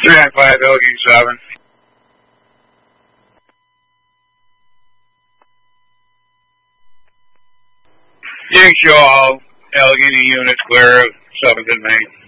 395 Elgin 7. You can show all Allegheny units clear of 7th and Main.